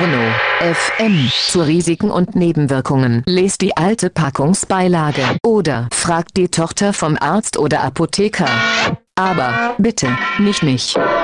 Mono FM. Zu Risiken und Nebenwirkungen lest die alte Packungsbeilage oder fragt die Tochter vom Arzt oder Apotheker. Aber bitte nicht mich.